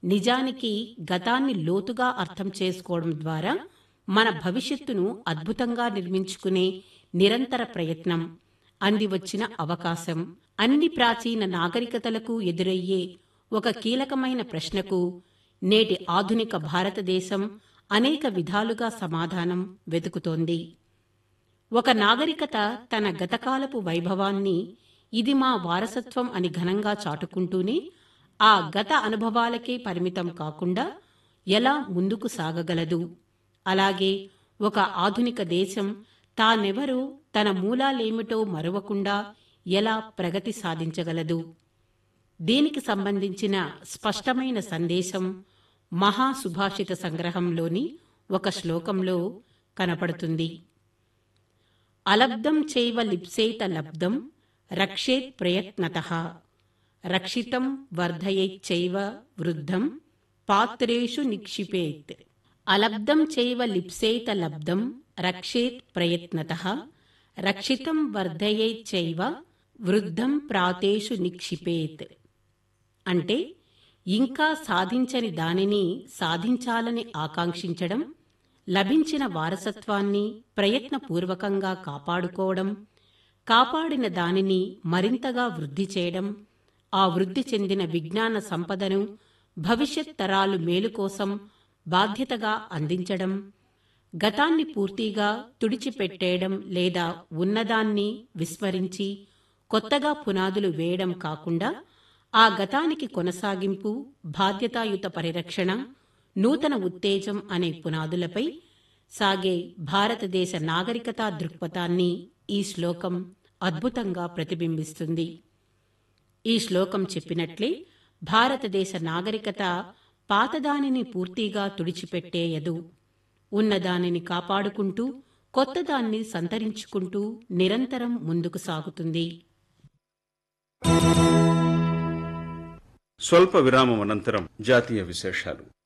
నిజానికి గతాన్ని లోతుగా అర్థం చేసుకోవడం ద్వారా మన భవిష్యత్తును అద్భుతంగా నిర్మించుకునే నిరంతర ప్రయత్నం, అందివచ్చిన అవకాశం. అన్ని ప్రాచీన నాగరికతలకు ఎదురయ్యే ఒక కీలకమైన ప్రశ్నకు నేటి ఆధునిక భారతదేశం అనేక విధాలుగా సమాధానం వెతుకుతోంది. ఒక నాగరికత తన గతకాలపు వైభవాన్ని ఇది మా వారసత్వం అని ఘనంగా చాటుకుంటూనే ఆ గత అనుభవాలకే పరిమితం కాకుండా ఎలా ముందుకు సాగగలదు? అలాగే ఒక ఆధునిక దేశం తానెవరో, తన మూలాలేమిటో మరువకుండా ఎలా ప్రగతి సాధించగలదు? దీనికి సంబంధించిన స్పష్టమైన సందేశం మహాసుభాషిత సంగ్రహంలోని ఒక శ్లోకంలో కనపడుతుంది. అలబ్ధం చైవ లిప్సేత లబ్ధం రక్షేత్ ప్రయత్నతః రక్షితం వర్ధయేచ్చైవ వృద్ధం పాత్రేషు నిక్షిపేత్. అలబ్ధం చైవ లిప్సేత లబ్ధం రక్షేత్ ప్రయత్నతః రక్షితం వర్ధయేచ్చైవ వృద్ధం ప్రాతేషు నిక్షిపేత్. అంటే ఇంకా సాధించని దానిని సాధించాలని ఆకాంక్షించడం, లభించిన వారసత్వాన్ని ప్రయత్నపూర్వకంగా కాపాడుకోవడం, కాపాడిన దానిని మరింతగా వృద్ధి చేయడం, ఆ వృద్ధి చెందిన విజ్ఞాన సంపదను భవిష్యత్ తరాలు మేలు కోసం బాధ్యతగా అందించడం, గతాన్ని పూర్తిగా తుడిచిపెట్టేయడం లేదా ఉన్నదాన్ని విస్మరించి కొత్తగా పునాదులు వేయడం కాకుండా ఆ గతానికి కొనసాగింపు, బాధ్యతాయుత పరిరక్షణ, నూతన ఉత్తేజం అనే పునాదులపై సాగే భారతదేశ నాగరికతా దృక్పథాన్ని ఈ శ్లోకం అద్భుతంగా ప్రతిబింబిస్తుంది. ఈ శ్లోకం చెప్పినట్లే భారతదేశ నాగరికత పాతదానిని పూర్తిగా తుడిచిపెట్టేయదు. ఉన్నదానిని కాపాడుకుంటూ కొత్తదాన్ని సంతరించుకుంటూ నిరంతరం ముందుకు సాగుతుంది. స్వల్ప విరామం అనంతరం జాతీయ విశేషాలు.